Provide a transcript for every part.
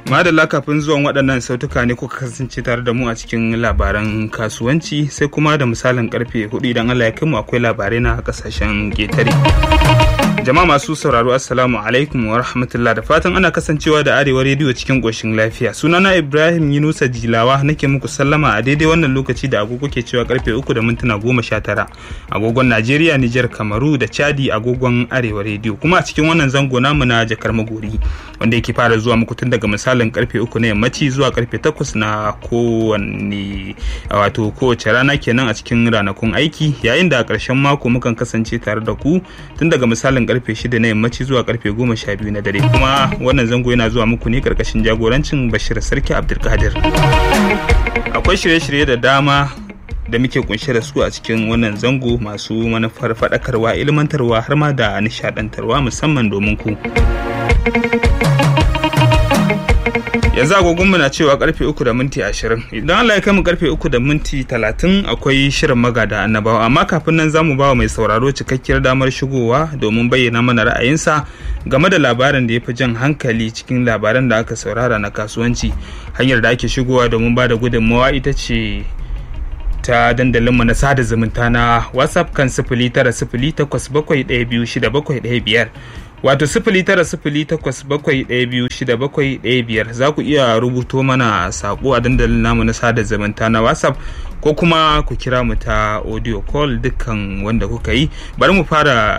Madalla, kafin zuwan waɗannan sautuka ne kuka kasance tare da mu a cikin labaran kasuwanci, sai kuma da misalin karfe 4 idan Allah ya kai mu akwai labarai na kasashen ƙetare. Jama'a masu sauraro, assalamu alaikum wa rahmatullah, da fatan ana kasancewa da Arewa rediyo cikin ƙoshin lafiya. Sunana Ibrahim Yunusa Jilawa, nake muku sallama a daidai wannan lokaci da agogo ke cewa karfe 3:19 agogon Najeriya, Nijar, Kamaru da Chadi, agogon Arewa rediyo. Kuma a cikin wannan zango namu na Jakar Magori, wanda yake fara zuwa muku tun daga misalin karfe 3 na yammaci zuwa karfe 8 na kowace rana kenan a cikin ranakun aiki, yayin da a ƙarshen mako mukan kasance tare da ku tun daga misalin karfe 6 na yammaci zuwa karfe 12 na dare. Kuma wannan zango yana zuwa muku ne karkashin jagorancin Bashir Sarki Abdulkadir. Akwai shirye-shirye da dama da muke kunshe da su a cikin wannan zango masu manufar faɗakarwa, ilmantarwa har ma da nishadantarwa musamman domin ku. Yanzu agogonmu na cewa karfe 3:20. Idan Allah ya kai mu karfe 3:30 akwai shirin magada annabawa, amma kafin nan zamu ba wa mai sauraro cikakkiyar damar shigowa domin bayyana mana ra'ayinsa game da labarin da ya fi jan hankali cikin labaran da aka saurara na kasuwanci. Hanyar da ake shigowa domin ba da gudunmawa ita ce ta dandalinmu na sada zumunta na WhatsApp kan 09087126715, wato 09087126715. za ku iya rubuto mana sako a dandalin namu na sada zumunta na WhatsApp, ko kuma ku kira mu ta audio call, dukkan wanda kuka yi. Bari mu fara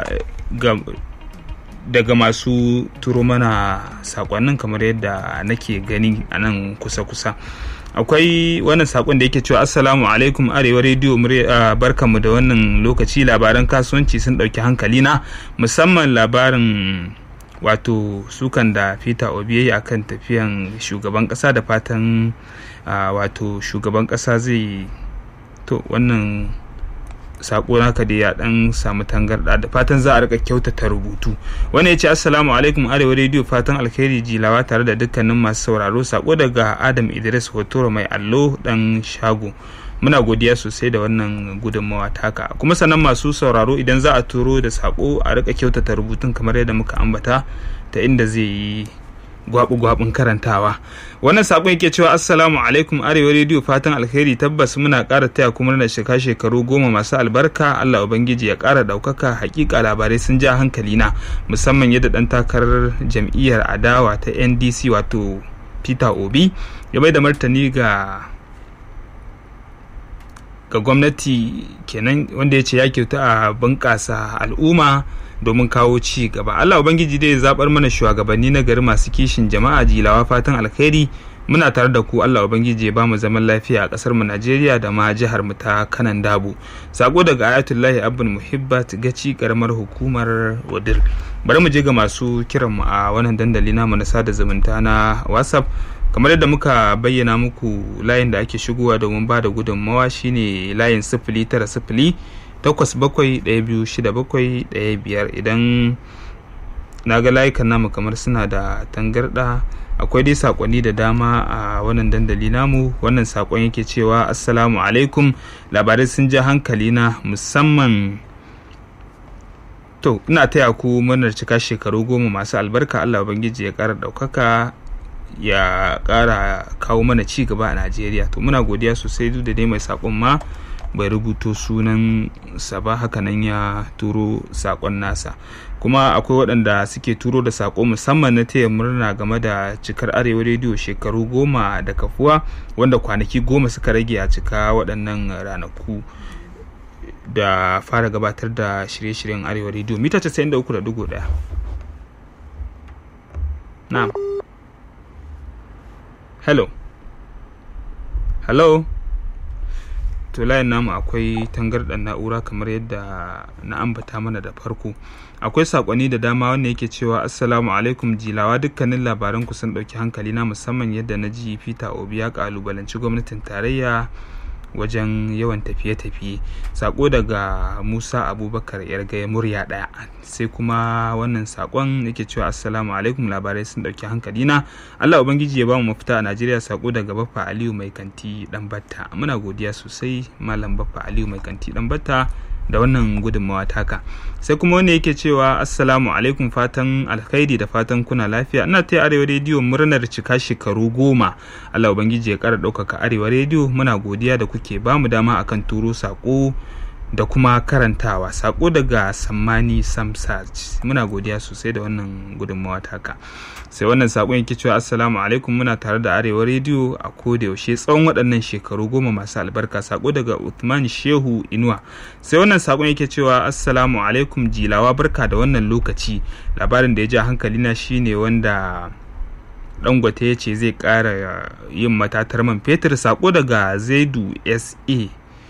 daga masu turo mana sakonnin kamar yadda nake gani a nan kusa-kusa. Akwai wannan sakon da yake cewa assalamu alaikum Arewa rediyo, barkanmu da wannan lokaci. Labaran kasuwanci sun dauki hankali na, musamman labarin wato sukan da Peter Obi yayi akan tafiyan shugaban kasa, da fatan wato shugaban kasa zai to wannan sako naka da ya dan samu tangarda, da fatan za a rika kyautata rubutu. Wannan yace assalamu alaikum Arewa rediyo, fatan alkhairi Jilawa tare da dukkanin masu sauraro. Sako daga Adam Idris Hotoro mai allo dan shago. Muna godiya sosai da wannan gudunmawa taka. Kuma sanan masu sauraro, idan za a turo da sako a rika kyautata rubutun kamar yadda muka ambata, ta inda zai yi gwabu-gwabun karantawa. Wannan sakon yake cewa assalamu alaikum Arewa rediyo, fatan alkhairi. Tabbas muna ƙara taya kuma na shekaru 10 masu albarka. Allah ubangiji ya ƙara ɗaukaka. Hakika labarai sun ja hankali na, musamman yadda ɗan takarar jam'iyyar adawa ta NDC wato Peter Obi ya bai da martani ga gwamnati kenan, wanda ya ce ya kyauta a bunƙasa al'umma domin kawo ci gaba. Allah ubangiji dai zabar mana shugabanni na gari masu kishin jama'a. Jilawa fatan alkhairi, muna tare da ku. Allah ubangiji ya bamu zaman lafiya a kasar mu Najeriya da ma jihar mu ta Kanan Dabo. Sako daga Ayatullahi Abdul Muhibbat Gaci, karamar hukumar Wadir. Bari mu je ga masu kiran mu a wannan dandali namu na sada zumunta na WhatsApp. Kamar yadda muka bayyana muku, layin da ake shigowa domin ba da gudunmawa shine layin 09087126715. Idan na ga layukan namu kamar suna da tangarda, akwai dai sakonni da dama a wannan dandali namu. Wannan sakon yake cewa assalamu alaikum, labarai sun ja hankali na, musamman to ina taya ku murnar cika shekaru 10 masu albarka. Allah ubangiji ya ƙara ɗaukaka, ya ƙara kawo mana ci gaba a Najeriya. To muna godiya sosai, duk da dai mai sakon ma bai rubuto sunan sa ba, hakanan ya turo sakon nasa. Kuma akwai waɗanda suke turo da sako musamman na taya murna game da cikar Arewa rediyo shekaru 10 da kafuwa, wanda kwanaki 10 suka rage a cika waɗannan ranaku da fara gabatar da shirye-shiryen Arewa rediyo mita 93.1. Na'am. Hello. To layin namu akwai tangarɗar na'ura kamar yadda na ambata mana da farko. Akwai sakonni da dama wanda yake cewa assalamu alaikum Jilawa, dukkanin labaran ku sun ɗauki hankali na, musamman yadda na ji Peter Obi ya kalubalanci gwamnatin tarayya wajen yawan tafiye-tafiye. Sako daga Musa Abubakar Yargaya murya ɗaya. Sai kuma wannan sakon yake cewa assalamu alaikum, labarai sun ɗauki hankali na, Allah ubangiji ya ba mu mafita a Najeriya. Sako daga Baffa Aliyu mai kanti dan batta. Muna godiya sosai Malam Baffa Aliyu mai kanti dan batta da wannan gudunmawa taka. Sai kuma wanda yake cewa assalamu alaikum, fatan alkhairi da fatan kuna lafiya. Ina taya Arewa rediyo murnar cika shekaru 10. Allah ubangiji ya kara ɗaukaka Arewa rediyo. Muna godiya da kuke bamu dama akan turo sako da kuma karantawa. Sako daga Sammani Samsaj, muna godiya sosai da wannan gudunmawa taka. Sai wannan sakon yake cewa assalamu alaikum, muna tare da Arewa rediyo a koda yaushe tsawon waɗannan shekaru 10 masu albarka. Sako daga Uthman Shehu Inuwa. Sai wannan sakon yake cewa assalamu alaikum Jilawa, barka da wannan lokaci. Labarin da ya ja hankali na shine wanda Dangote ya ce zai ƙara yin matatar man fetur. Sako daga Zaidu SA,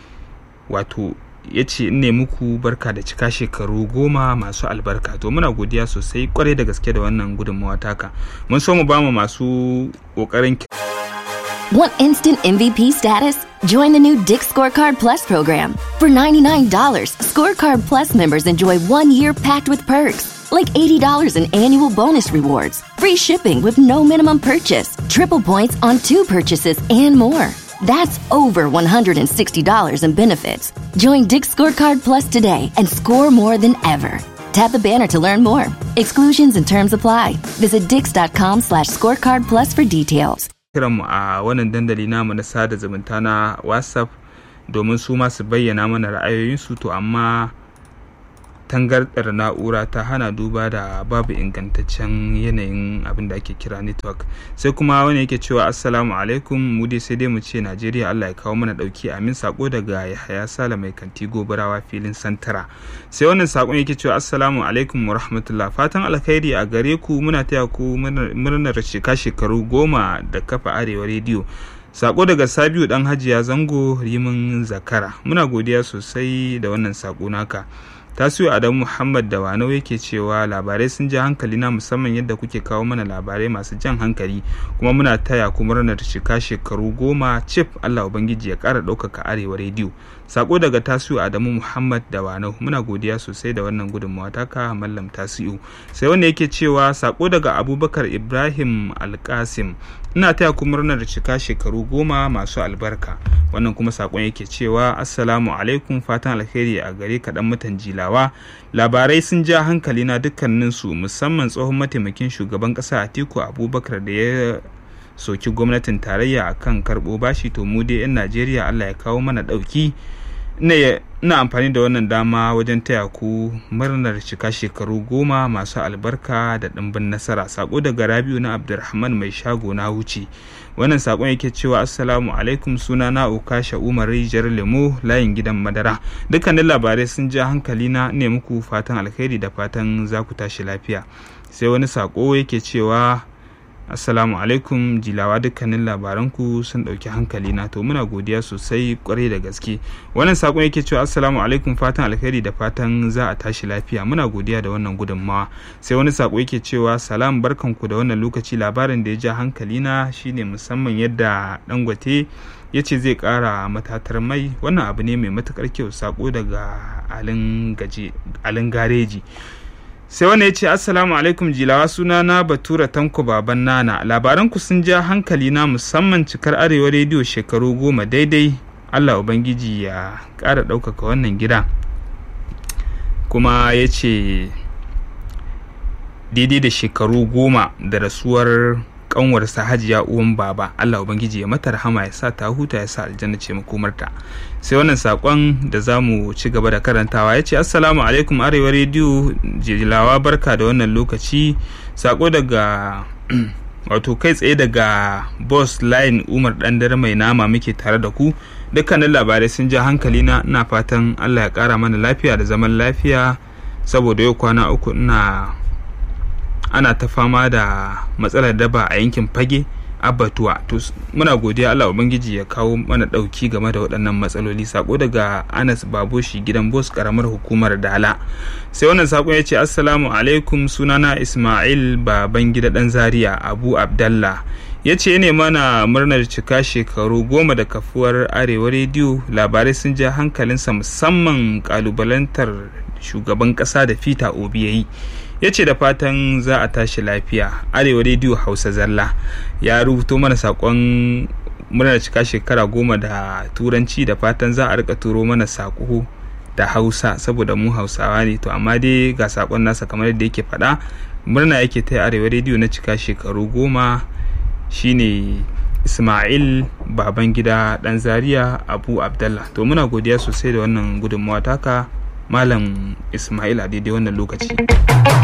wato ya ce ne muku barka da cika shekaru 10 masu albarka. To muna godiya sosai kwarai da gaske da wannan gudunmawa taka. Mun so mu ba mu masu kokarin. Want instant MVP status? Join the new Dick's Scorecard Plus program. For $99, Scorecard Plus members enjoy 1 year packed with perks, like $80 in annual bonus rewards, free shipping with no minimum purchase, triple points on 2 purchases, and more. That's over $160 in benefits. Join Dick's Scorecard Plus today and score more than ever. Tap the banner to learn more. Exclusions and terms apply. Visit dix.com/scorecard plus for details. Kiranmu a wannan dandali namu na sada zumunta na WhatsApp domin su ma su bayyana mana ra'ayoyinsu, to amma tangardar na'ura ta hana duba da babu ingantaccen yanayin abin da ake kira network. Sai kuma wani yake cewa assalamu alaikum, mu dai sai dai mu ce Najeriya Allah ya kawo mana dauki, amin. Sako daga Yahaya Sala mai kanti Gobarawa filin Santara. Sai wannan sakon yake cewa assalamu alaikum wa rahmatullah, fatan alkhairi a gare ku, muna taya ku murnar shekaru 10 da kafa Arewa rediyo. Sako daga Sabiu dan Hajiya Zango Rimin Zakara, muna godiya sosai da wannan sako naka. Tasiu Adamu Muhammad da Wanau yake cewa labarai sun ja hankali na, musamman yadda kuke kawo mana labarai masu jan hankali, kuma muna taya ku murnar cika shekaru 10 cif. Allah ubangiji ya ƙara ɗaukaka Arewa rediyo. Sako daga Tasiu Adamu Muhammad da Wanau, muna godiya sosai da wannan gudunmawa taka Mallam Tasiu. Sai wanda yake cewa sako daga Abubakar Ibrahim Alkasim, ina taya ku murnar cika shekaru 10 masu albarka. Wannan kuma sakon yake cewa assalamu alaikum, fatan alheri a gare ka dan mutan Jilawa. Labarai sun ja hankali na dukkaninsu, musamman tsohon mataimakin shugaban kasa Atiku Abubakar da ya soki gwamnatin tarayya akan karbo bashi. To mu dai 'yan Najeriya Allah ya kawo mana dauki. Ina amfani da wannan dama wajen taya ku murnar cika shekaru 10 masu albarka da ɗimbin nasara. Sako daga Rabiu na Abdulrahman mai shago na wuce. Wannan sakon yake cewa assalamu alaikum, suna na Ukasha Umar Rijiyar Lemo, layin gidan madara. Dukkanin labarai sun ja hankali na, ne muku fatan alheri da fatan za ku tashi lafiya. Sai wani sako yake cewa assalamu alaikum Jilawa, dukkanin labaranku sun dauki hankali na. To muna godiya sosai kwarai da gaske. Wannan sakon yake cewa assalamu alaikum, fatan alheri da fatan za a tashi lafiya. Muna godiya da wannan gudunmawa. Sai wani sako yake cewa salam, barkanku da wannan lokaci. Labarin da ya ja hankali na shine musamman yadda Dangote ya ce zai kara matatar mai. Wannan abu ne mai matukar kyau. Sako daga Alin Gareji. Sai wanda ya ce assalamu alaikum Jilawa, suna na Batura Tanko Baban Nana. Labaranku sun ja hankali na, musamman cikar Arewa rediyo shekaru 10 daidai. Allah ubangiji ya ƙara ɗaukaka wannan gida. Kuma ya ce daidai da shekaru 10 da rasuwar kanwarsa Hajiya Uwan Baba. Allah ubangiji ya mata rahama, ya sa ta huta, ya sa aljanna ce makomarta. Sai wannan sakon da zamu ci gaba da karantawa, yace assalamu alaikum Arewa rediyo Jilawa, barka da wannan lokaci. Sako daga wato kai tsaye daga Boss Line Umar Dandare mai nama, muke tare da ku. Dukkanin labarai sun ja hankali na, ina fatan Allah ya kara mana lafiya da zaman lafiya, saboda yau kwana 3 ana ta fama da matsalar daba a yankin Fage Abbatuwa. To muna godiya, Allah ubangiji ya kawo mana dauki game da waɗannan matsaloli. Sako daga Anas Baboshi gidan Boss, karamar hukumar Dala. Sai wannan sako ya ce assalamu alaikum, sunana Ismail Babangida dan Zaria Abu Abdallah. Ya ce ne mana murnar cika shekaru 10 da kafuwar Arewa rediyo. Labarai sun ja hankalinsa, musamman kalubalantar shugaban kasa da Peter Obi yayi. Ya ce da fatan za a tashi lafiya. Arewa rediyo Hausa zalla. Ya rubuto mana sakon murnar cika shekara 10 da turanci, da fatan za a rika turo mana sako da Hausa saboda mu Hausawa ne. To amma dai ga sakon nasa kamar yadda yake faɗa, murna yake ta Arewa rediyo na cika shekaru 10. Shine Ismail Babangida dan Zaria Abu Abdallah. To muna godiya sosai da wannan gudunmawa taka Malam Ismail a daidai wannan lokaci.